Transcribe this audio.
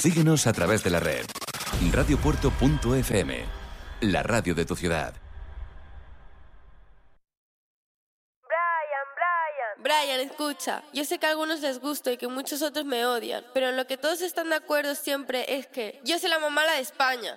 Síguenos a través de la red. Radiopuerto.fm, la radio de tu ciudad. Brian, escucha, yo sé que a algunos les gusto y que muchos otros me odian, pero en lo que todos están de acuerdo siempre es que yo soy la mamala de España.